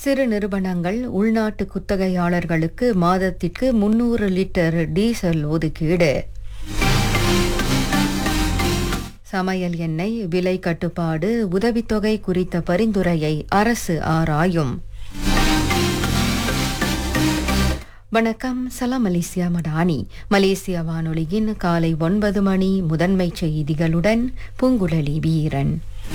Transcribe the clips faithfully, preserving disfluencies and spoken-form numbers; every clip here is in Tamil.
சிறு நிறுவனங்கள் உள்நாட்டு குத்தகையாளர்களுக்கு மாதத்திற்கு முன்னூறு லிட்டர் டீசல் ஒதுக்கீடு. சமையல் எண்ணெய் விலை கட்டுப்பாடு உதவித்தொகை குறித்த பரிந்துரையை அரசு ஆராயும். வணக்கம், சலாம் மலேசியா மடானி. மலேசியா வானொலியின் காலை ஒன்பது மணி முதன்மை செய்திகளுடன் பூங்குழலி வீரன்.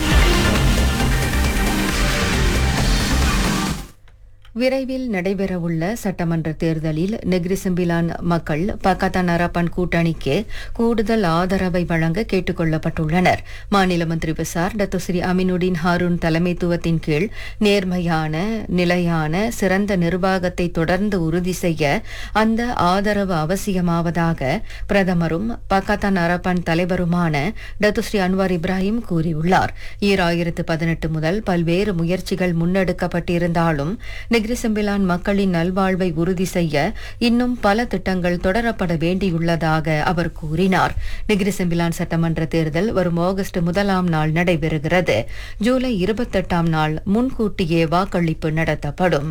விரைவில் நடைபெறவுள்ள சட்டமன்ற தேர்தலில் நெகிரி செம்பிலான் மக்கள் பக்கத்தான் அரப்பன் கூட்டணிக்கு கூடுதல் ஆதரவை வழங்க கேட்டுக் கொள்ளப்பட்டுள்ளனர். மாநில மந்திரி விசார் டத்துஸ்ரீ அமினுடின் ஹாரூன் தலைமைத்துவத்தின் கீழ் நேர்மையான, நிலையான, சிறந்த நிர்வாகத்தை தொடர்ந்து உறுதி செய்ய அந்த ஆதரவு அவசியமாவதாக பிரதமரும் பக்கத்தான் அரப்பன் தலைவருமான டத்துஸ்ரீ அன்வார் இப்ராஹிம் கூறியுள்ளார். ஈராயிரத்து பதினெட்டு முதல் பல்வேறு முயற்சிகள் முன்னெடுக்கப்பட்டிருந்தாலும் நெகிரி செம்பிலான் மக்களின் நல்வாழ்வை உறுதி செய்ய இன்னும் பல திட்டங்கள் தொடரப்பட வேண்டியுள்ளதாக அவர் கூறினார். நெகிரி செம்பிலான் சட்டமன்ற தேர்தல் வரும் ஆகஸ்ட் முதலாம் நாள் நடைபெறுகிறது. ஜூலை இருபத்தெட்டாம் நாள் முன்கூட்டியே வாக்களிப்பு நடத்தப்படும்.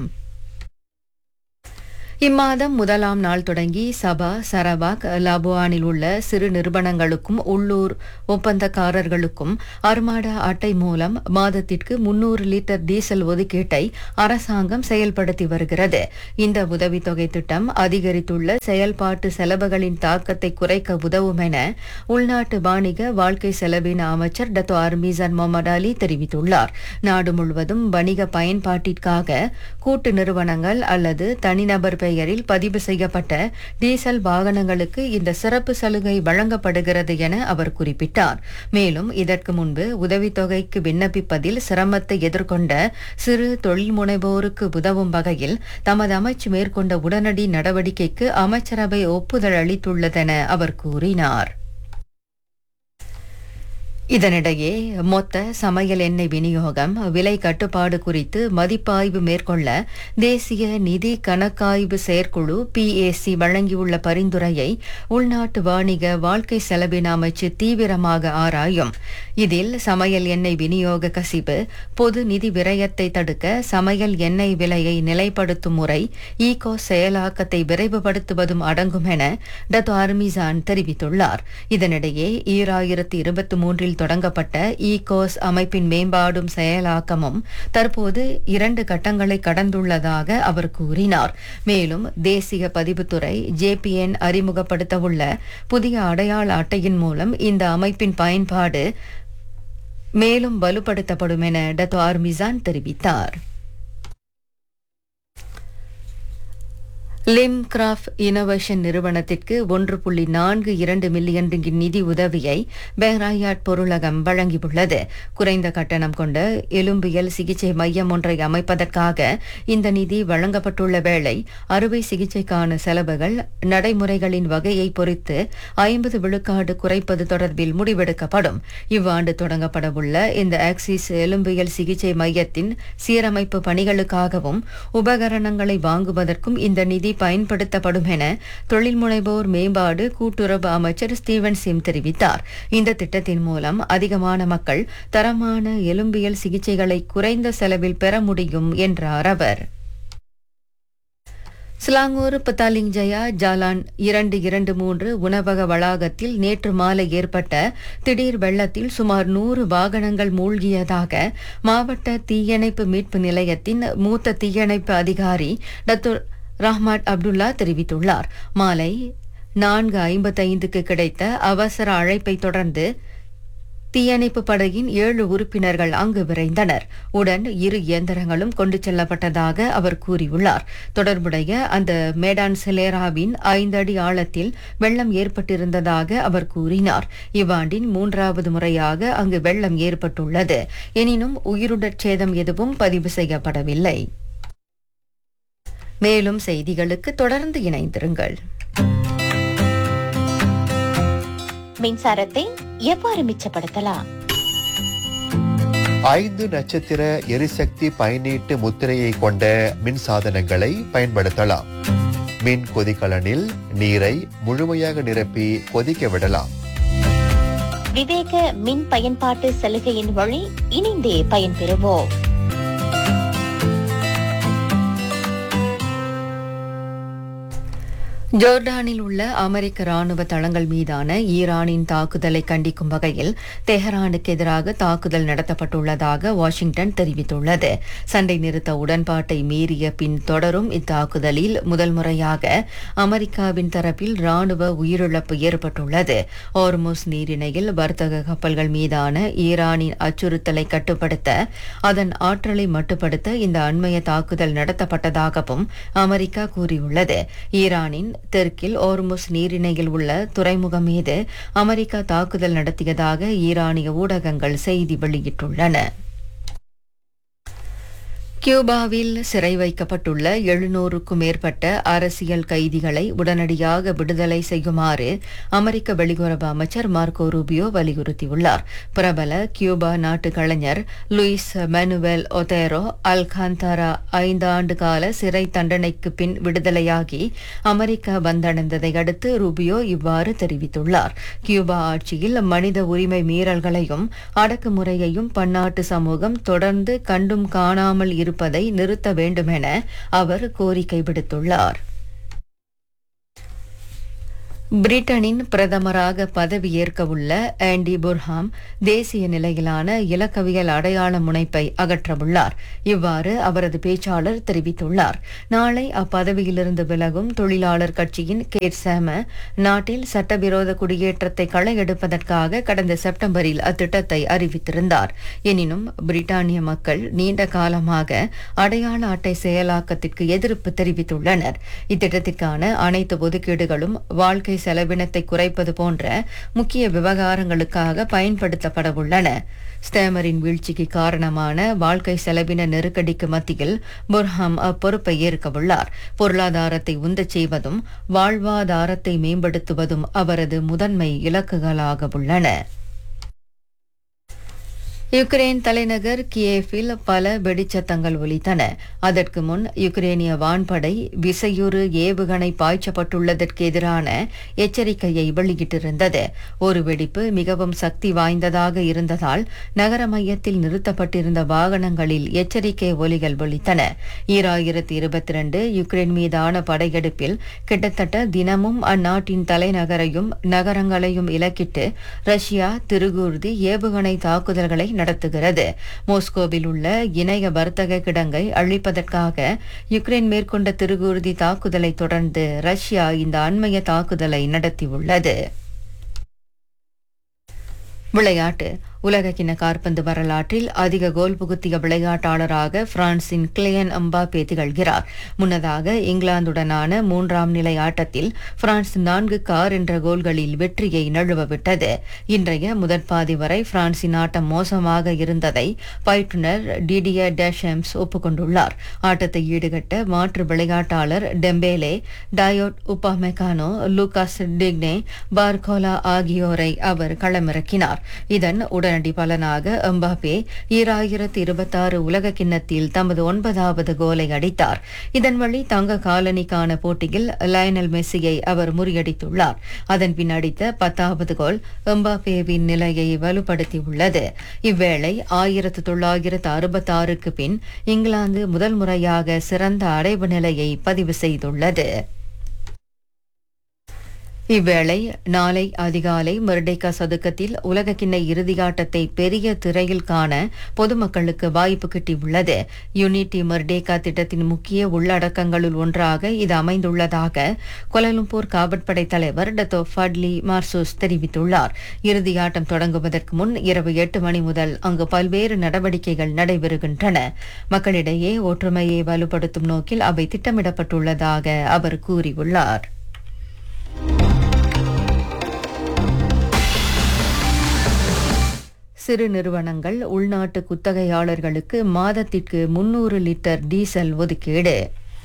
இம்மாதம் முதலாம் நாள் தொடங்கி சபா, சரவாக், லாபுவானில் உள்ள சிறு நிறுவனங்களுக்கும் உள்ளூர் ஒப்பந்தக்காரர்களுக்கும் அர்மாடா அட்டை மூலம் மாதத்திற்கு முன்னூறு லிட்டர் டீசல் ஒதுக்கீட்டை அரசாங்கம் செயல்படுத்தி வருகிறது. இந்த உதவித்தொகை திட்டம் அதிகரித்துள்ள செயல்பாட்டு செலவுகளின் தாக்கத்தை குறைக்க உதவும் என உள்நாட்டு வாணிக வாழ்க்கை செலவின அமைச்சர் டத்தோ அர்மீசான் முகமது அலி தெரிவித்துள்ளார். நாடு முழுவதும் வணிக பயன்பாட்டிற்காக கூட்டு நிறுவனங்கள் அல்லது தனிநபர் பெயரில் பதிவு செய்யப்பட்ட டீசல் வாகனங்களுக்கு இந்த சிறப்பு சலுகை வழங்கப்படுகிறது என அவர் குறிப்பிட்டார். மேலும் இதற்கு முன்பு உதவித்தொகைக்கு விண்ணப்பிப்பதில் சிரமத்தை எதிர்கொண்ட சிறு தொழில் முனைவோருக்கு உதவும் வகையில் தமது அமைச்சு மேற்கொண்ட உடனடி நடவடிக்கைக்கு அமைச்சரவை ஒப்புதல் அளித்துள்ளதென அவர் கூறினார். இதனிடையே மொத்த சமையல் எண்ணெய் விநியோகம் விலை கட்டுப்பாடு குறித்து மதிப்பாய்வு மேற்கொள்ள தேசிய நிதி கணக்காய்வு செயற்குழு பிஏசி வழங்கியுள்ள பரிந்துரையை உள்நாட்டு வாணிக வாழ்க்கை செலவின அமைச்சு தீவிரமாக ஆராயும். இதில் சமையல் எண்ணெய் விநியோக கசிவு, பொது நிதி விரயத்தை தடுக்க சமையல் எண்ணெய் விலையை நிலைப்படுத்தும் முறை, ஈகோ செயலாக்கத்தை விரைவுபடுத்துவதும் அடங்கும் என டத்தோ அர்மீசான் தெரிவித்துள்ளார். இதனிடையே ஈராயிரத்து இருபத்தி மூன்றில் தொடங்கப்பட்ட ஈகோஸ் அமைப்பின் மேம்பாடும் செயலாக்கமும் தற்போது இரண்டு கட்டங்களை கடந்துள்ளதாக அவர் கூறினார். மேலும் தேசிய பதிவுத்துறை ஜேபிஎன் அறிமுகப்படுத்தவுள்ள புதிய அடையாள அட்டையின் மூலம் இந்த அமைப்பின் பயன்பாடு மேலும் வலுப்படுத்தப்படும் என டத்தோ அர்மீசான் தெரிவித்தார். லிம் கிராஃப்ட் இனோவேஷன் நிறுவனத்திற்கு ஒன்று புள்ளி நான்கு இரண்டு மில்லியன் ரிங்கிட் நிதி உதவியை பெஹ்ராயாட் பொருளகம் வழங்கியுள்ளது. குறைந்த கட்டணம் கொண்ட எலும்பியல் சிகிச்சை மையம் ஒன்றை அமைப்பதற்காக இந்த நிதி வழங்கப்பட்டுள்ள வேளை அறுவை சிகிச்சைக்கான செலவுகள் நடைமுறைகளின் வகையை பொறுத்து ஐம்பது விழுக்காடு குறைப்பது தொடர்பில் முடிவெடுக்கப்படும். இவ்வாண்டு தொடங்கப்படவுள்ள இந்த ஆக்சிஸ் எலும்பியல் சிகிச்சை மையத்தின் சீரமைப்பு பணிகளுக்காகவும் உபகரணங்களை வாங்குவதற்கும் இந்த நிதி பயன்படுத்தப்படும் என தொழில் முனைவோர் மேம்பாடு கூட்டுறவு அமைச்சர் ஸ்டீவன் சிம் தெரிவித்தார். இந்த திட்டத்தின் மூலம் அதிகமான மக்கள் தரமான எலும்பியல் சிகிச்சைகளை குறைந்த செலவில் பெற முடியும் என்றார் அவர். சிலாங்கூர் பத்தாலிங் ஜயா ஜாலான் இரண்டு இரண்டு மூன்று உணவக வளாகத்தில் நேற்று மாலை ஏற்பட்ட திடீர் வெள்ளத்தில் சுமார் நூறு வாகனங்கள் மூழ்கியதாக மாவட்ட தீயணைப்பு மீட்பு நிலையத்தின் மூத்த தீயணைப்பு அதிகாரி டத்து ரஹ்மாட் அப்துல்லா தெரிவித்துள்ளார். மாலை நான்கு ஐம்பத்தைந்துக்கு கிடைத்த அவசர அழைப்பை தொடர்ந்து தீயணைப்பு படையின் ஏழு உறுப்பினர்கள் அங்கு விரைந்தனர். உடன் இரு இயந்திரங்களும் கொண்டு செல்லப்பட்டதாக அவர் கூறியுள்ளார். தொடர்புடைய அந்த மேடான் செலேராவின் ஐந்து அடி ஆழத்தில் வெள்ளம் ஏற்பட்டிருந்ததாக அவர் கூறினார். இவ்வாண்டின் மூன்றாவது முறையாக அங்கு வெள்ளம் ஏற்பட்டுள்ளது. எனினும் உயிருடற் சேதம் எதுவும் பதிவு செய்யப்படவில்லை. மேலும் செய்திகளுக்கு தொடர்ந்து இணைந்திருங்கள். மின்சாரத்தை எவ்வாறு மிச்சப்படுத்தலாம்? ஐந்து நட்சத்திர எரிசக்தி பயனீட்டு முத்திரையை கொண்ட மின் சாதனங்களை பயன்படுத்தலாம். மின் கொதிகலனில் நீரை முழுமையாக நிரப்பி கொதிக்க விடலாம். விவேக மின் பயன்பாட்டு சலுகையின் வழி இணைந்தே பயன்பெறுவோம். ஜோர்டானில் உள்ள அமெரிக்க ராணுவ தளங்கள் மீதான ஈரானின் தாக்குதலை கண்டிக்கும் வகையில் தெஹரானுக்கு எதிராக தாக்குதல் நடத்தப்பட்டுள்ளதாக வாஷிங்டன் தெரிவித்துள்ளது. சண்டை நிறுத்த உடன்பாட்டை மீறிய பின் தொடரும் இத்தாக்குதலில் முதல் முறையாக அமெரிக்காவின் தரப்பில் ராணுவ உயிரிழப்பு ஏற்பட்டுள்ளது. ஹோர்முஸ் நீரிணையில் வர்த்தக கப்பல்கள் மீதான ஈரானின் அச்சுறுத்தலை கட்டுப்படுத்த, அதன் ஆற்றலை மட்டுப்படுத்த இந்த அண்மைய தாக்குதல் நடத்தப்பட்டதாகவும் அமெரிக்கா கூறியுள்ளது. ஈரானின் தெற்கில் ஓர்முஸ் நீரிணையில் உள்ள துறைமுகம் மீது அமெரிக்கா தாக்குதல் நடத்தியதாக ஈரானிய ஊடகங்கள் செய்தி வெளியிட்டுள்ளன. கியூபாவில் சிறை வைக்கப்பட்டுள்ள எழுநூறுக்கும் மேற்பட்ட அரசியல் கைதிகளை உடனடியாக விடுதலை செய்யுமாறு அமெரிக்க வெளியுறவு அமைச்சர் மார்க்கோ ரூபியோ வலியுறுத்தியுள்ளார். பிரபல கியூபா நாட்டு கலைஞர் லூயிஸ் மெனுவேல் ஒதேரோ அல்காந்தாரா ஐந்து ஆண்டு கால சிறை தண்டனைக்கு பின் விடுதலையாகி அமெரிக்கா வந்தடைந்ததை அடுத்து ரூபியோ இவ்வாறு தெரிவித்துள்ளார். கியூபா ஆட்சியில் மனித உரிமை மீறல்களையும் அடக்குமுறையையும் பன்னாட்டு சமூகம் தொடர்ந்து கண்டும் காணாமல் இருப்பதை நிறுத்த வேண்டும் என அவர் கோரிக்கை விடுத்துள்ளார். பிரிட்டனின் பிரதமராக பதவியேற்க உள்ள ஆண்டி புர்ஹாம் தேசிய நிலையிலான இலக்கவியல் அடையாள முனைப்பை அகற்றவுள்ளார். இவ்வாறு அவரது பேச்சாளர் தெரிவித்துள்ளார். நாளை அப்பதவியிலிருந்து விலகும் தொழிலாளர் கட்சியின் கேட் சேம நாட்டில் சட்டவிரோத குடியேற்றத்தை களையெடுப்பதற்காக கடந்த செப்டம்பரில் அத்திட்டத்தை அறிவித்திருந்தார். எனினும் பிரிட்டானிய மக்கள் நீண்ட காலமாக அடையாள அட்டை செயலாக்கத்திற்கு எதிர்ப்பு தெரிவித்துள்ளனர். இத்திட்டத்திற்கான அனைத்து ஒதுக்கீடுகளும் வாழ்க்கை செலவினத்தை குறைப்பது போன்ற முக்கிய விவகாரங்களுக்காக பயன்படுத்தப்படவுள்ளன. ஸ்டேமரின் வீழ்ச்சிக்கு காரணமான வாழ்க்கை செலவின நெருக்கடிக்கு மத்தியில் புர்ஹாம் அப்பொறுப்பை ஏற்கவுள்ளார். பொருளாதாரத்தை உந்தச் செய்வதும் வாழ்வாதாரத்தை மேம்படுத்துவதும் அவரது முதன்மை இலக்குகளாக உள்ளன. யுக்ரைன் தலைநகர் கியேவில் பல வெடிச்சத்தங்கள் ஒலித்தன. அதற்கு முன் யுக்ரேனிய வான்படை விசையுறு ஏவுகணை பாய்ச்சப்பட்டுள்ளதற்கு எதிரான எச்சரிக்கையை வெளியிட்டிருந்தது. ஒரு வெடிப்பு மிகவும் சக்தி வாய்ந்ததாக இருந்ததால் நகர மையத்தில் நிறுத்தப்பட்டிருந்த வாகனங்களில் எச்சரிக்கை ஒலிகள் ஒலித்தன. ஈராயிரத்தி இருபத்தி இரண்டு யுக்ரைன் மீதான படையெடுப்பில் கிட்டத்தட்ட தினமும் அந்நாட்டின் தலைநகரையும் நகரங்களையும் இலக்கிட்டு ரஷ்யா திருகூர்தி ஏவுகணை தாக்குதல்களை நடத்துகிறது. மோஸ்கோவில் உள்ள இணைய வர்த்தக கிடங்கை அழிப்பதற்காக யுக்ரைன் மேற்கொண்ட திருகூர்தி தாக்குதலை தொடர்ந்து ரஷ்யா இந்த அண்மைய தாக்குதலை நடத்தியுள்ளது. விளையாட்டு. உலகக்கிண காற்பந்து வரலாற்றில் அதிக கோல் புகுத்திய விளையாட்டாளராக பிரான்சின் கிலியன் எம்பாப்பே திகழ்கிறார். முன்னதாக இங்கிலாந்துடனான மூன்றாம் நிலை ஆட்டத்தில் பிரான்ஸ் நான்கு கார் என்ற கோல்களில் வெற்றியை நழுவவிட்டது. இன்றைய முதற்பாதி வரை பிரான்சின் ஆட்டம் மோசமாக இருந்ததை பயிற்றுநர் டிடியர் டெஷம்ஸ் ஒப்புக்கொண்டுள்ளார். ஆட்டத்தை ஈடுகட்ட மாற்று விளையாட்டாளர் டெம்பேலே, டயோட் உபாமெகானோ, லூகாஸ் டிக்னே, பார்கோலா ஆகியோரை அவர் களமிறக்கினார். இதன் உடன் உடனடி பலனாக எம்பாப்பே ஈராயிரத்தி இருபத்தி ஆறு உலக கிண்ணத்தில் தமது ஒன்பதாவது கோலை அடித்தார். இதன் வழி தங்க காலனிக்கான போட்டியில் லயனல் மெஸ்ஸியை அவர் முறியடித்துள்ளார். அதன் பின் அடித்த பத்தாவது கோல் எம்பாப்பேவின் நிலையை வலுப்படுத்தியுள்ளது. இவ்வேளை ஆயிரத்து தொள்ளாயிரத்து அறுபத்தி ஆறுக்கு பின் இங்கிலாந்து முதல் முறையாக சிறந்த அடைவு நிலையை பதிவு செய்துள்ளது. இவ்வேளை நாளை அதிகாலை மெர்டேக்கா சதுக்கத்தில் உலகக்கிண்ண இறுதியாட்டத்தை பெரிய திரையில் காண பொதுமக்களுக்கு வாய்ப்பு கிட்டியுள்ளது. யூனிட்டி மெர்டேக்கா திட்டத்தின் முக்கிய உள்ளடக்கங்களுள் ஒன்றாக இது அமைந்துள்ளதாக கோலாலம்பூர் காவற்படை தலைவர் டத்தோ ஃபட்லி மார்சூஸ் தெரிவித்துள்ளார். இறுதியாட்டம் தொடங்குவதற்கு முன் இரவு எட்டு மணி முதல் அங்கு பல்வேறு நடவடிக்கைகள் நடைபெறுகின்றன. மக்களிடையே ஒற்றுமையை வலுப்படுத்தும் நோக்கில் அவை திட்டமிடப்பட்டுள்ளதாக அவர் கூறியுள்ளார். சிறு நிறுவனங்கள் உள்நாட்டு குத்தகையாளர்களுக்கு மாதத்திற்கு முன்னூறு லிட்டர் டீசல் ஒதுக்கீடு.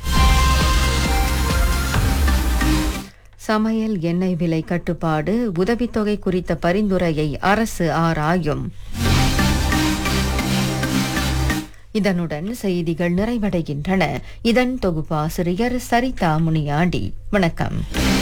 சமையல் எண்ணெய் விலை கட்டுப்பாடு, உதவித்தொகை குறித்த பரிந்துரையை அரசு ஆராயும். இதனுடன் செய்திகள் நிறைவடைகின்றன. இதன் தொகுப்பாசிரியர் சரிதா முனியாண்டி. வணக்கம்.